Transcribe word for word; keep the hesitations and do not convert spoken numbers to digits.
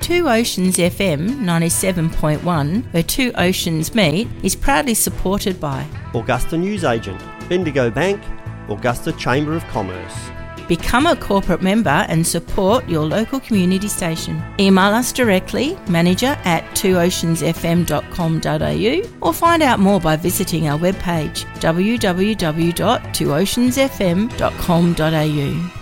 Two Oceans F M ninety-seven point one, where Two Oceans meet, is proudly supported by Augusta Newsagent, Bendigo Bank, Augusta Chamber of Commerce. Become a corporate member and support your local community station. Email us directly, manager at two oceans f m dot com dot a u, or find out more by visiting our webpage w w w dot two oceans f m dot com dot a u.